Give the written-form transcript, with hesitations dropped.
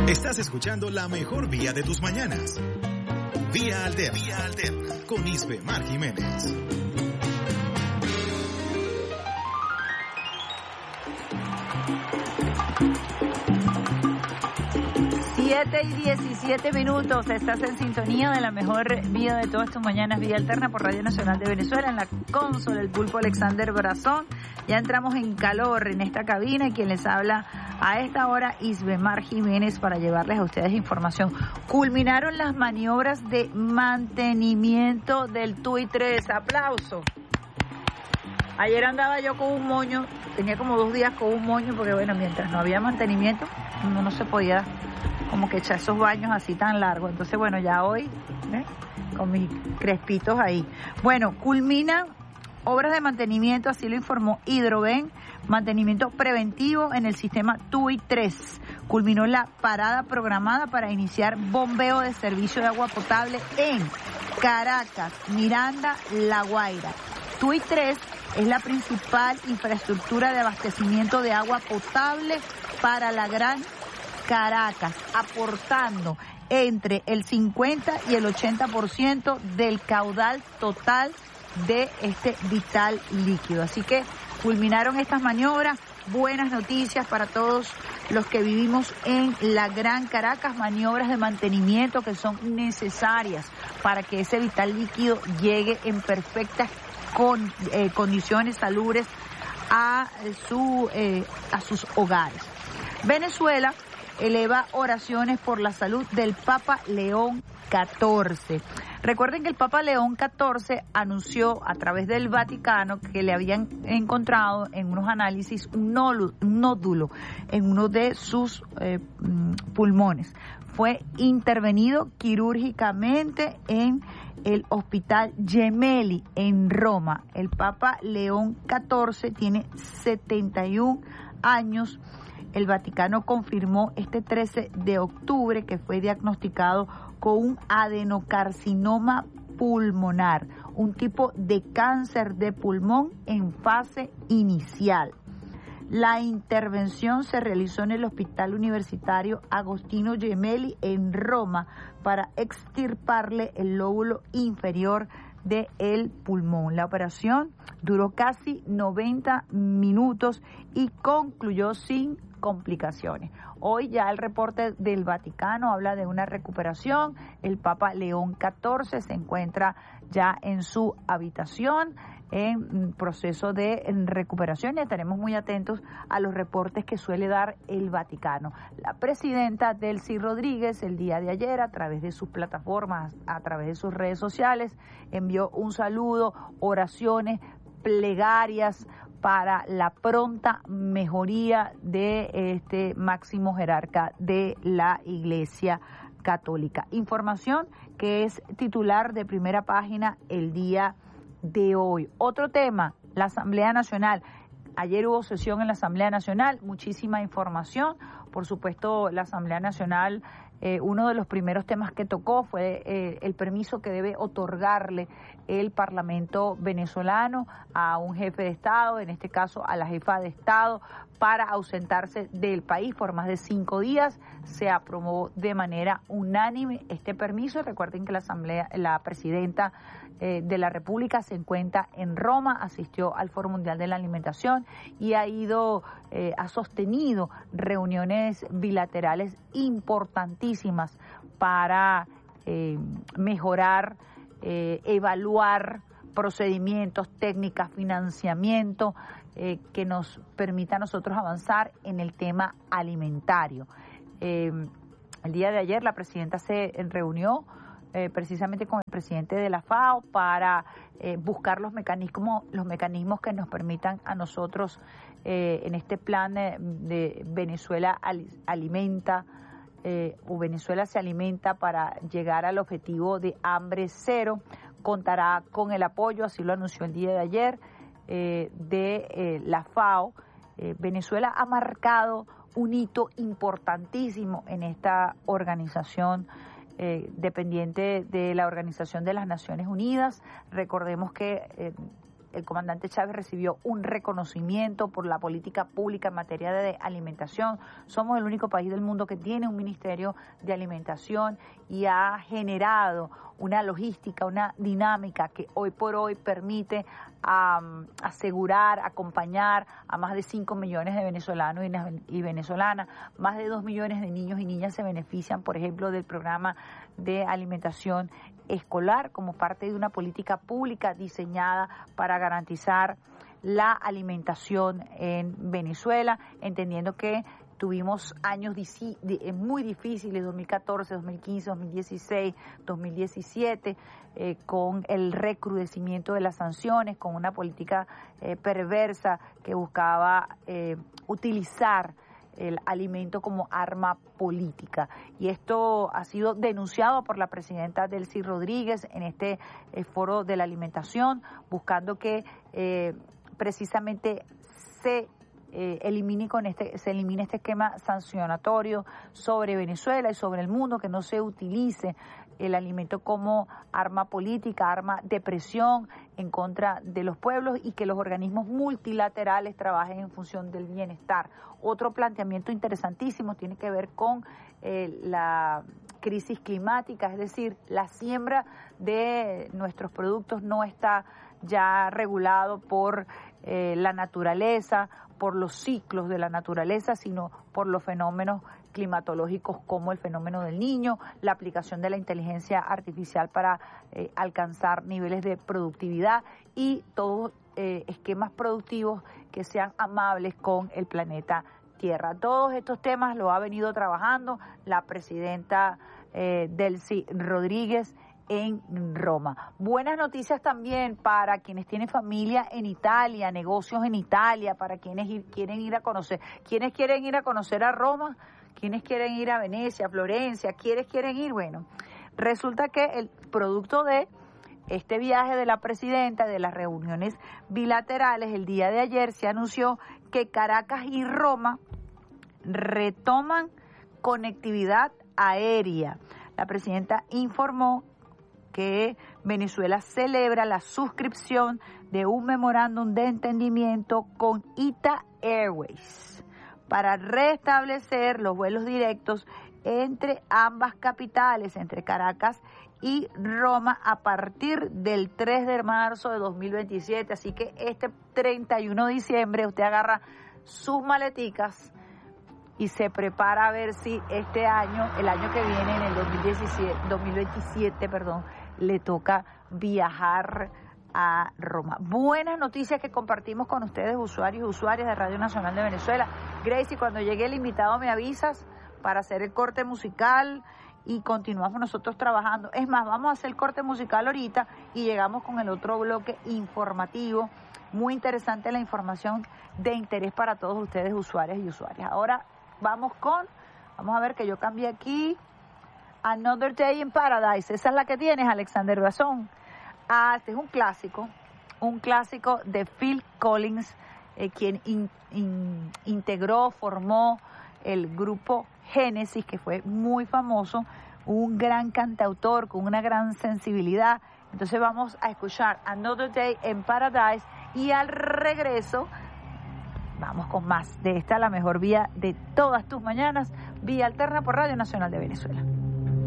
Estás escuchando la mejor vía de tus mañanas. Vía Alterna, con Isbemar Jiménez. Siete y 17 minutos, estás en sintonía de la mejor vía de todas tus mañanas, Vía Alterna por Radio Nacional de Venezuela, en la consola el Pulpo Alexander Brazón. Ya entramos en calor en esta cabina y quien les habla a esta hora, Isbemar Jiménez, para llevarles a ustedes información. Culminaron las maniobras de mantenimiento del TUI 3. ¡Aplauso! Ayer andaba yo con un moño, tenía como 2 días con un moño, porque bueno, mientras no había mantenimiento, uno no se podía como que echar esos baños así tan largos. Entonces, bueno, ya hoy, con mis crespitos ahí. Bueno, culminan obras de mantenimiento, así lo informó Hidroven, mantenimiento preventivo en el sistema TUI 3. Culminó la parada programada para iniciar bombeo de servicio de agua potable en Caracas, Miranda, La Guaira. TUI 3 es la principal infraestructura de abastecimiento de agua potable para la Gran Caracas, aportando entre el 50 y el 80% del caudal total de este vital líquido. Así que culminaron estas maniobras, buenas noticias para todos los que vivimos en la Gran Caracas, maniobras de mantenimiento que son necesarias para que ese vital líquido llegue en perfectas condiciones salubres a sus hogares. Venezuela eleva oraciones por la salud del Papa León XIV. Recuerden que el Papa León XIV anunció a través del Vaticano que le habían encontrado en unos análisis un nódulo en uno de sus pulmones. Fue intervenido quirúrgicamente en el Hospital Gemelli en Roma. El Papa León XIV tiene 71 años. El Vaticano confirmó este 13 de octubre que fue diagnosticado con un adenocarcinoma pulmonar, un tipo de cáncer de pulmón en fase inicial. La intervención se realizó en el Hospital Universitario Agostino Gemelli en Roma para extirparle el lóbulo inferior del pulmón. La operación duró casi 90 minutos y concluyó sin complicaciones. Hoy ya el reporte del Vaticano habla de una recuperación. El Papa León XIV se encuentra ya en su habitación en proceso de recuperación y estaremos muy atentos a los reportes que suele dar el Vaticano. La presidenta Delcy Rodríguez el día de ayer, a través de sus plataformas, a través de sus redes sociales, envió un saludo, oraciones, plegarias para la pronta mejoría de este máximo jerarca de la Iglesia Católica. Información que es titular de primera página el día de hoy. Otro tema, la Asamblea Nacional. Ayer hubo sesión en la Asamblea Nacional, muchísima información. Por supuesto, la Asamblea Nacional, uno de los primeros temas que tocó fue el permiso que debe otorgarle el Parlamento venezolano a un jefe de Estado, en este caso a la jefa de Estado, para ausentarse del país por más de 5 días. Se aprobó de manera unánime este permiso. Recuerden que la presidenta de la República se encuentra en Roma, asistió al Foro Mundial de la Alimentación y ha sostenido reuniones bilaterales importantísimas para mejorar, evaluar procedimientos, técnicas, financiamiento que nos permita a nosotros avanzar en el tema alimentario. El día de ayer la presidenta se reunió precisamente con el presidente de la FAO para buscar los mecanismos que nos permitan a nosotros en este plan de Venezuela alimenta o Venezuela se alimenta para llegar al objetivo de hambre cero. Contará con el apoyo, así lo anunció el día de ayer, de la FAO. Venezuela ha marcado un hito importantísimo en esta organización dependiente de la Organización de las Naciones Unidas. Recordemos que el comandante Chávez recibió un reconocimiento por la política pública en materia de alimentación. Somos el único país del mundo que tiene un ministerio de alimentación y ha generado una logística, una dinámica que hoy por hoy permite asegurar, acompañar a más de 5 millones de venezolanos y venezolanas. Más de 2 millones de niños y niñas se benefician, por ejemplo, del programa de alimentación escolar como parte de una política pública diseñada para garantizar la alimentación en Venezuela, entendiendo que tuvimos años muy difíciles, 2014, 2015, 2016, 2017, con el recrudecimiento de las sanciones, con una política perversa que buscaba utilizar el alimento como arma política. Y esto ha sido denunciado por la presidenta Delcy Rodríguez en este foro de la alimentación, buscando que precisamente se elimine este esquema sancionatorio sobre Venezuela y sobre el mundo, que no se utilice el alimento como arma política, arma de presión en contra de los pueblos, y que los organismos multilaterales trabajen en función del bienestar. Otro planteamiento interesantísimo tiene que ver con la crisis climática, es decir, la siembra de nuestros productos no está ya regulado por la naturaleza, por los ciclos de la naturaleza, sino por los fenómenos climatológicos como el fenómeno del Niño, la aplicación de la inteligencia artificial para alcanzar niveles de productividad y todos esquemas productivos que sean amables con el planeta Tierra. Todos estos temas lo ha venido trabajando la presidenta Delcy Rodríguez en Roma. Buenas noticias también para quienes tienen familia en Italia, negocios en Italia, para quienes quieren ir a conocer. ¿Quiénes quieren ir a conocer a Roma? ¿Quiénes quieren ir a Venecia, Florencia? ¿Quiénes quieren ir? Bueno, resulta que el producto de este viaje de la presidenta, de las reuniones bilaterales, el día de ayer se anunció que Caracas y Roma retoman conectividad aérea. La presidenta informó que Venezuela celebra la suscripción de un memorándum de entendimiento con ITA Airways para restablecer los vuelos directos entre ambas capitales, entre Caracas y Roma, a partir del 3 de marzo de 2027. Así que este 31 de diciembre usted agarra sus maleticas y se prepara a ver si este año, el año que viene, en el 2027, le toca viajar a Roma. Buenas noticias que compartimos con ustedes, usuarios y usuarias de Radio Nacional de Venezuela. Gracie, cuando llegue el invitado me avisas para hacer el corte musical y continuamos nosotros trabajando. Es más, vamos a hacer el corte musical ahorita y llegamos con el otro bloque informativo. Muy interesante la información, de interés para todos ustedes, usuarios y usuarias. Ahora vamos a ver que yo cambié aquí. Another Day in Paradise, esa es la que tienes, Alexander Brazón. Este es un clásico de Phil Collins, quien integró, formó el grupo Génesis, que fue muy famoso, un gran cantautor con una gran sensibilidad. Entonces vamos a escuchar Another Day in Paradise y al regreso vamos con más de esta, la mejor vía de todas tus mañanas, Vía Alterna por Radio Nacional de Venezuela.